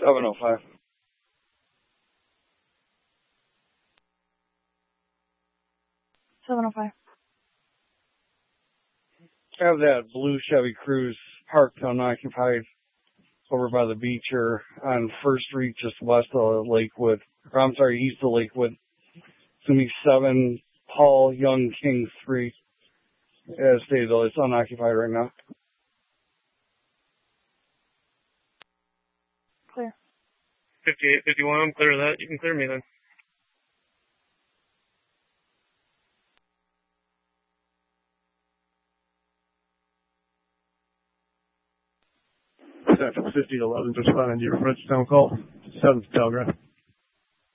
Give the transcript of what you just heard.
705. I have that blue Chevy Cruze parked unoccupied over by the beach here on First Street, just west of Lakewood. Or, I'm sorry, east of Lakewood. It's going to be 7 Paul Young King 3. As stated, though, it's unoccupied right now. Clear. 5851, I'm clear of that. You can clear me then. Central 5011, responding to your Frenchtown call. 7th Telegraph.